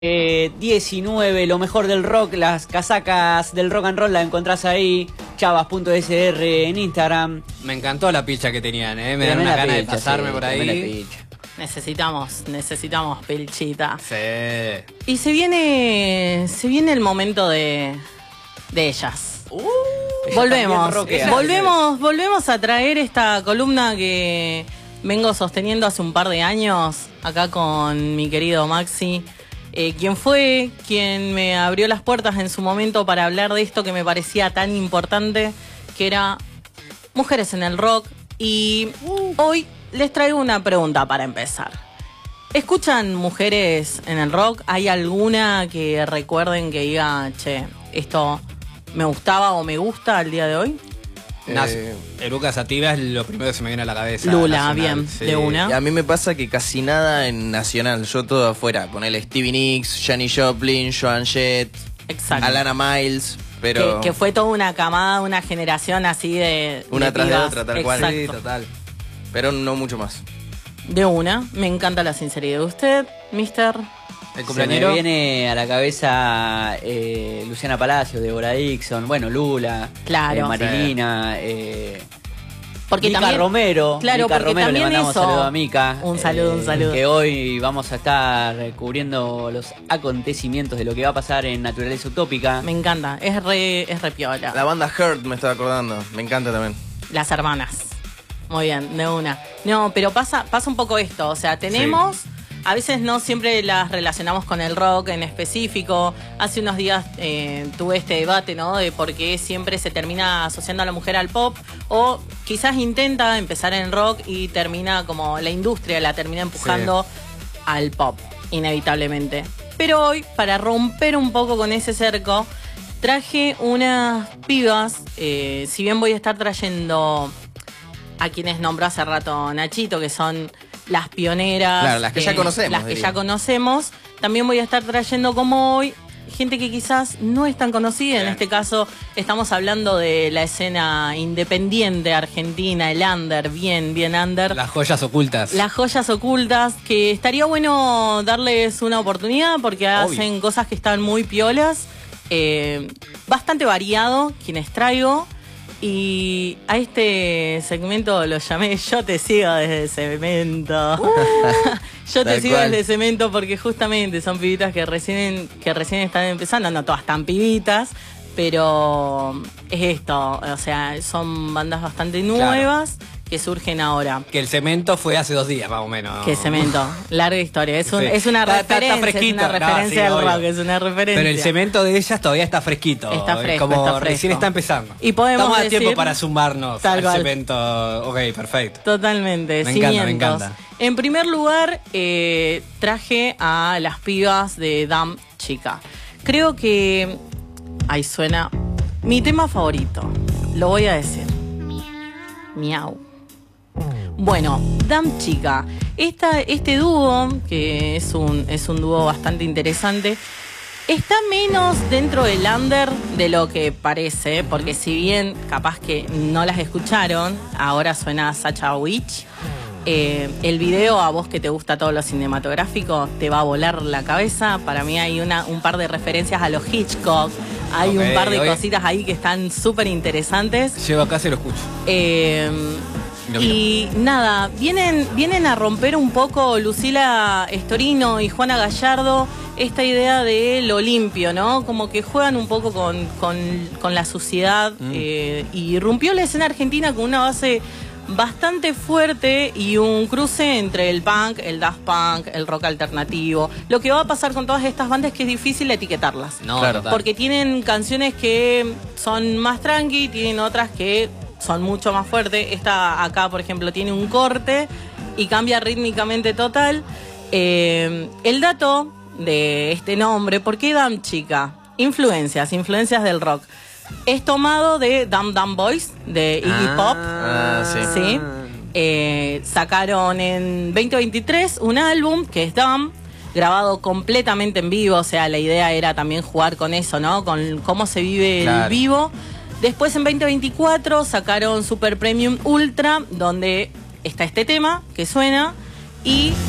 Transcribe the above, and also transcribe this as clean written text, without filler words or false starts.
19, lo mejor del rock, las casacas del rock and roll las encontrás ahí, chavas.sr en Instagram. Me encantó la picha que tenían, me dan una gana de pasarme por ahí. Necesitamos pilchita. Sí. Y se viene el momento de ellas. Volvemos a traer esta columna que vengo sosteniendo hace un par de años acá con mi querido Maxi. Quien me abrió las puertas en su momento para hablar de esto que me parecía tan importante, que era mujeres en el rock. Y hoy les traigo una pregunta para empezar. ¿Escuchan mujeres en el rock? ¿Hay alguna que recuerden que diga, che, esto me gustaba o me gusta al día de hoy? Eruca Sativa es lo primero que se me viene a la cabeza. Lula, nacional, bien, sí. de una. Y a mí me pasa que casi nada en nacional, yo todo afuera. Ponele Stevie Nicks, Janis Joplin, Joan Jett, Exacto. Alana Miles, pero... Que fue toda una camada, una generación así de una tras de pibas. otra, tal cual. Exacto. Sí, total. Pero no mucho más. De una, me encanta la sinceridad de usted, mister. El Se cumpleañero. me viene a la cabeza Luciana Palacio, Deborah Dixon, bueno, Lula, Claro. Marilina, Porque Mica también, Romero. claro, Mica porque Romero, le también mandamos eso, un saludo a Mica. un saludo. Que hoy vamos a estar cubriendo los acontecimientos de lo que va a pasar en Naturaleza Utópica. Me encanta, es re piola. La banda Hurt me estaba acordando, me encanta también. Las hermanas. Muy bien, de una. No, pero pasa un poco esto, o sea, tenemos... Sí. A veces no siempre las relacionamos con el rock en específico. Hace unos días tuve este debate, ¿no? De por qué siempre se termina asociando a la mujer al pop. O quizás intenta empezar en rock y termina como la industria la termina empujando al pop, inevitablemente. Pero hoy, para romper un poco con ese cerco, traje unas pibas. Si bien voy a estar trayendo a quienes nombró hace rato Nachito, que son... las pioneras, claro, las que ya conocemos. Las que ya conocemos. También voy a estar trayendo como hoy gente que quizás no es tan conocida. Bien. En este caso estamos hablando de la escena independiente argentina, el under, bien under. Las joyas ocultas. Las joyas ocultas, que estaría bueno darles una oportunidad porque hacen cosas que están muy piolas. Bastante variado quienes traigo. Y a este segmento lo llamé Yo te sigo desde Cemento. Yo te sigo desde Cemento porque justamente son pibitas que recién están empezando. No todas tan pibitas, pero es esto. O sea, son bandas bastante nuevas que surgen ahora. Que el Cemento fue hace 2 días, más o menos. Que Cemento, larga historia. Es una está referencia. fresquito. Es una referencia del rock, es una referencia. Pero el Cemento de ellas todavía está fresquito. Está fresco, como está fresco. recién está empezando. Y podemos Estamos a decir, tiempo para sumarnos al cual. Cemento. Ok, perfecto. Totalmente, Me cimientos. encanta. En primer lugar, traje a las pibas de Damn Chica. Creo que... ahí suena mi tema favorito. Lo voy a decir. Miau. Bueno, Damn Chica. Este dúo, que es un dúo bastante interesante, está menos dentro del under de lo que parece, porque si bien capaz que no las escucharon, ahora suena Sacha Witch. El video, a vos que te gusta todo lo cinematográfico, te va a volar la cabeza. Para mí hay un par de referencias a los Hitchcock. Hay un par de cositas ahí que están súper interesantes. Llego acá y lo escucho. Y nada, vienen a romper un poco Lucila Storino y Juana Gallardo esta idea de lo limpio, ¿no? Como que juegan un poco con la suciedad y rompió la escena argentina con una base bastante fuerte y un cruce entre el punk, el daft punk, el rock alternativo. Lo que va a pasar con todas estas bandas es que es difícil etiquetarlas. No, claro. Porque tienen canciones que son más tranqui, tienen otras que son mucho más fuertes. Esta acá, por ejemplo, tiene un corte y cambia rítmicamente total. El dato de este nombre, ¿por qué Damn Chica? Influencias del rock. Es tomado de Dum Dum Boys, de Iggy Pop. Sí. Sacaron en 2023 un álbum que es Dumb, grabado completamente en vivo. O sea, la idea era también jugar con eso, ¿no? Con cómo se vive el vivo. Después en 2024 sacaron Super Premium Ultra, donde está este tema que suena. Y